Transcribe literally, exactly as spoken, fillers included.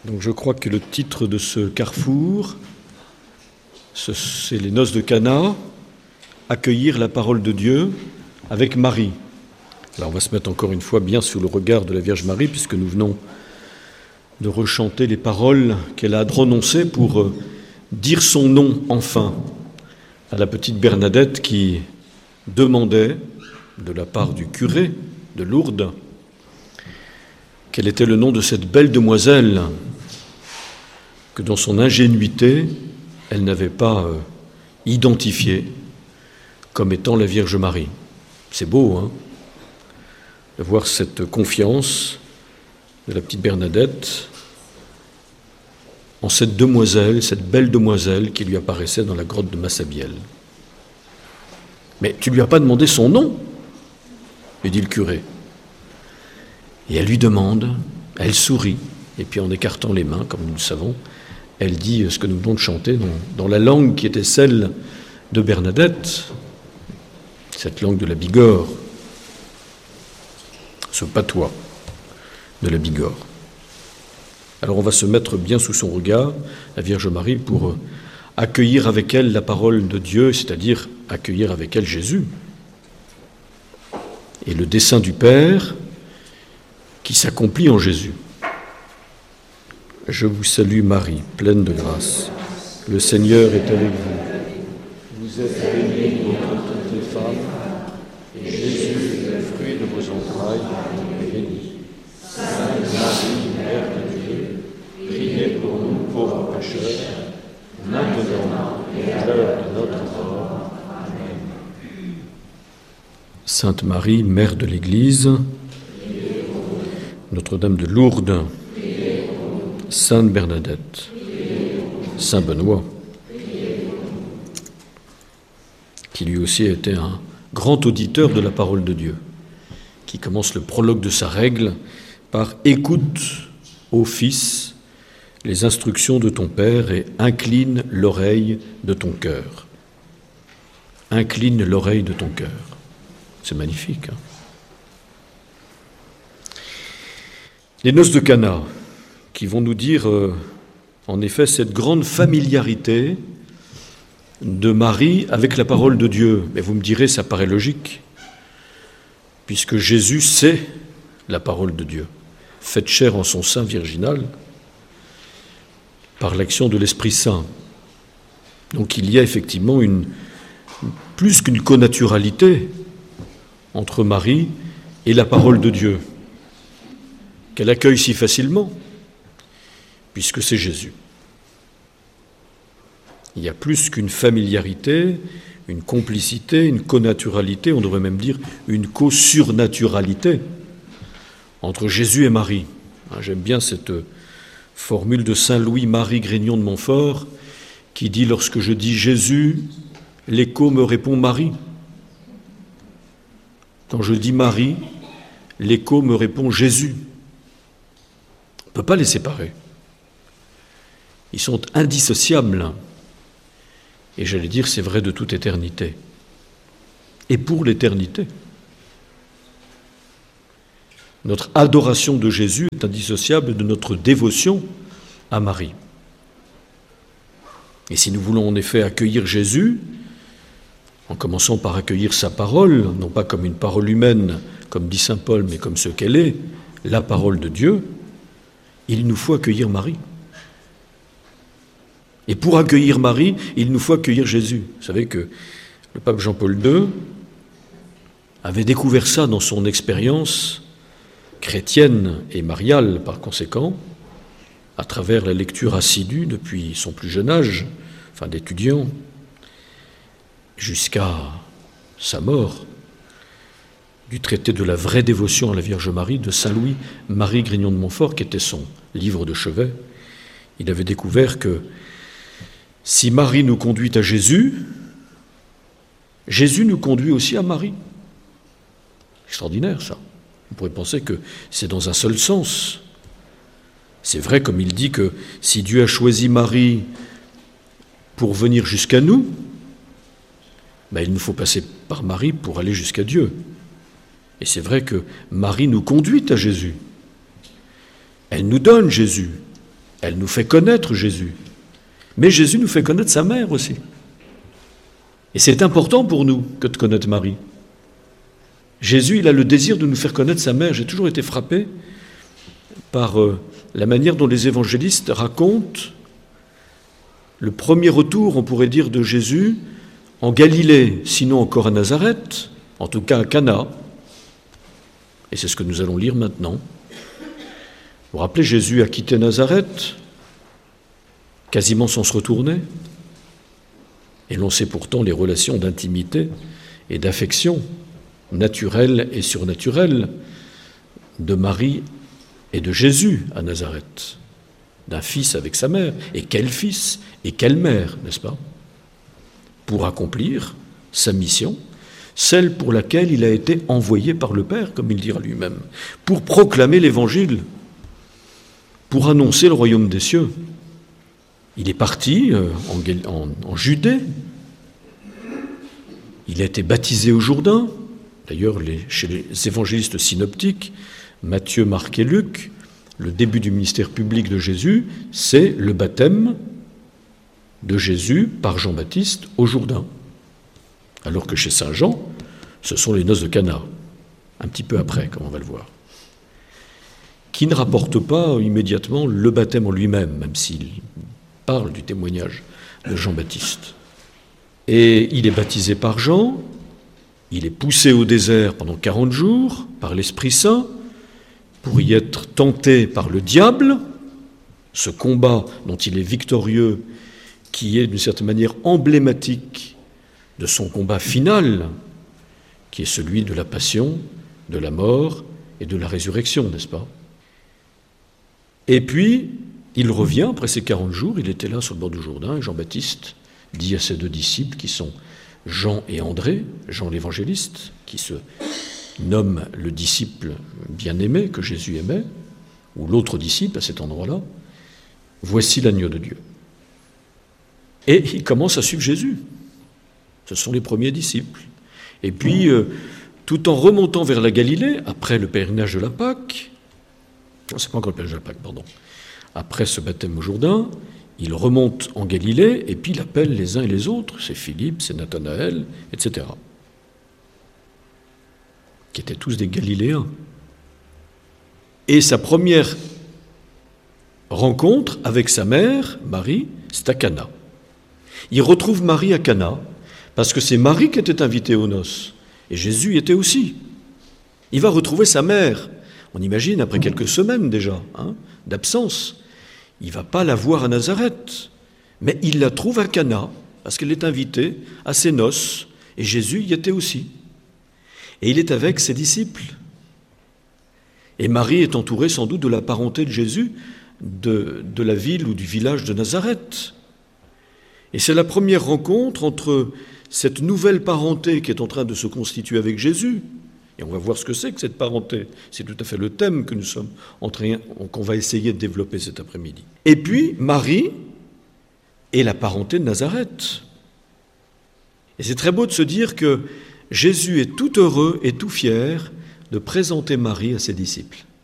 Donc je crois que le titre de ce carrefour, c'est les noces de Cana, accueillir la parole de Dieu avec Marie. Alors on va se mettre encore une fois bien sous le regard de la Vierge Marie, puisque nous venons de rechanter les paroles qu'elle a prononcées pour dire son nom enfin à la petite Bernadette qui demandait, de la part du curé de Lourdes, quel était le nom de cette belle demoiselle que dans son ingénuité, elle n'avait pas euh, identifiée comme étant la Vierge Marie. C'est beau, hein, de voir cette confiance de la petite Bernadette en cette demoiselle, cette belle demoiselle qui lui apparaissait dans la grotte de Massabielle. Mais tu ne lui as pas demandé son nom, lui dit le curé. Et elle lui demande, elle sourit, et puis en écartant les mains, comme nous le savons, elle dit ce que nous venons de chanter dans, dans la langue qui était celle de Bernadette, cette langue de la Bigorre, ce patois de la Bigorre. Alors on va se mettre bien sous son regard, la Vierge Marie, pour accueillir avec elle la parole de Dieu, c'est-à-dire accueillir avec elle Jésus. Et le dessein du Père qui s'accomplit en Jésus. Je vous salue Marie, pleine de grâce. Le Seigneur est avec vous. Vous êtes bénie entre toutes les femmes, et Jésus, le fruit de vos entrailles, est béni. Sainte Marie, Mère de Dieu, priez pour nous pauvres pécheurs, maintenant et à l'heure de notre mort. Amen. Sainte Marie, Mère de l'Église, Notre-Dame de Lourdes, Sainte Bernadette, Saint Benoît, qui lui aussi était un grand auditeur de la parole de Dieu, qui commence le prologue de sa règle par « Écoute, ô Fils, les instructions de ton Père et incline l'oreille de ton cœur. » Incline l'oreille de ton cœur. C'est magnifique, hein? Les noces de Cana, qui vont nous dire, euh, en effet, cette grande familiarité de Marie avec la parole de Dieu. Mais vous me direz, ça paraît logique, puisque Jésus sait la parole de Dieu, faite chair en son sein virginal, par l'action de l'Esprit Saint. Donc il y a effectivement une, plus qu'une connaturalité entre Marie et la parole de Dieu, qu'elle accueille si facilement, puisque c'est Jésus. Il y a plus qu'une familiarité, une complicité, une connaturalité, on devrait même dire une co-surnaturalité entre Jésus et Marie. J'aime bien cette formule de saint Louis-Marie Grignon de Montfort qui dit « Lorsque je dis Jésus, l'écho me répond Marie. Quand je dis Marie, l'écho me répond Jésus. » On ne peut pas les séparer. Ils sont indissociables. Et j'allais dire, c'est vrai de toute éternité. Et pour l'éternité. Notre adoration de Jésus est indissociable de notre dévotion à Marie. Et si nous voulons en effet accueillir Jésus, en commençant par accueillir sa parole, non pas comme une parole humaine, comme dit saint Paul, mais comme ce qu'elle est, la parole de Dieu, il nous faut accueillir Marie. Et pour accueillir Marie, il nous faut accueillir Jésus. Vous savez que le pape Jean-Paul deux avait découvert ça dans son expérience chrétienne et mariale par conséquent, à travers la lecture assidue depuis son plus jeune âge, enfin d'étudiant, jusqu'à sa mort, du traité de la vraie dévotion à la Vierge Marie de saint Louis-Marie Grignon de Montfort, qui était son livre de chevet. Il avait découvert que si Marie nous conduit à Jésus, Jésus nous conduit aussi à Marie. Extraordinaire, ça. On pourrait penser que c'est dans un seul sens. C'est vrai, comme il dit, que si Dieu a choisi Marie pour venir jusqu'à nous, ben il nous faut passer par Marie pour aller jusqu'à Dieu. Et c'est vrai que Marie nous conduit à Jésus. Elle nous donne Jésus. Elle nous fait connaître Jésus. Mais Jésus nous fait connaître sa mère aussi. Et c'est important pour nous que de connaître Marie. Jésus, il a le désir de nous faire connaître sa mère. J'ai toujours été frappé par euh, la manière dont les évangélistes racontent le premier retour, on pourrait dire, de Jésus en Galilée, sinon encore à Nazareth, en tout cas à Cana. Et c'est ce que nous allons lire maintenant. Vous vous rappelez, Jésus a quitté Nazareth, quasiment sans se retourner. Et l'on sait pourtant les relations d'intimité et d'affection naturelles et surnaturelles de Marie et de Jésus à Nazareth, d'un fils avec sa mère. Et quel fils et quelle mère, n'est-ce pas? Pour accomplir sa mission, celle pour laquelle il a été envoyé par le Père, comme il dira lui-même, pour proclamer l'Évangile, pour annoncer le royaume des cieux. Il est parti en, en, en Judée, il a été baptisé au Jourdain. D'ailleurs, les, chez les évangélistes synoptiques, Matthieu, Marc et Luc, le début du ministère public de Jésus, c'est le baptême de Jésus par Jean-Baptiste au Jourdain. Alors que chez Saint Jean, ce sont les noces de Cana, un petit peu après, comme on va le voir, qui ne rapportent pas immédiatement le baptême en lui-même, même s'il parle du témoignage de Jean-Baptiste. Et il est baptisé par Jean, il est poussé au désert pendant quarante jours par l'Esprit Saint, pour y être tenté par le diable, ce combat dont il est victorieux, qui est d'une certaine manière emblématique de son combat final, qui est celui de la passion, de la mort et de la résurrection, n'est-ce pas? Et puis, il revient, après ces quarante jours, il était là sur le bord du Jourdain, et Jean-Baptiste dit à ses deux disciples, qui sont Jean et André, Jean l'évangéliste, qui se nomme le disciple bien-aimé que Jésus aimait, ou l'autre disciple à cet endroit-là, « Voici l'agneau de Dieu ». Et ils commencent à suivre Jésus. Ce sont les premiers disciples. Et puis, euh, tout en remontant vers la Galilée, après le pèlerinage de la Pâque, non, c'est pas encore le pèlerinage de la Pâque, pardon, après ce baptême au Jourdain, il remonte en Galilée et puis il appelle les uns et les autres, c'est Philippe, c'est Nathanaël, et cetera, qui étaient tous des Galiléens. Et sa première rencontre avec sa mère, Marie, c'est à Cana. Il retrouve Marie à Cana, parce que c'est Marie qui était invitée aux noces, et Jésus y était aussi. Il va retrouver sa mère, on imagine, après quelques semaines déjà, hein, d'absence. Il ne va pas la voir à Nazareth, mais il la trouve à Cana, parce qu'elle est invitée à ses noces, et Jésus y était aussi. Et il est avec ses disciples. Et Marie est entourée sans doute de la parenté de Jésus, de, de la ville ou du village de Nazareth. Et c'est la première rencontre entre cette nouvelle parenté qui est en train de se constituer avec Jésus. Et on va voir ce que c'est que cette parenté. C'est tout à fait le thème que nous sommes en train, qu'on va essayer de développer cet après-midi. Et puis, Marie et la parenté de Nazareth. Et c'est très beau de se dire que Jésus est tout heureux et tout fier de présenter Marie à ses disciples.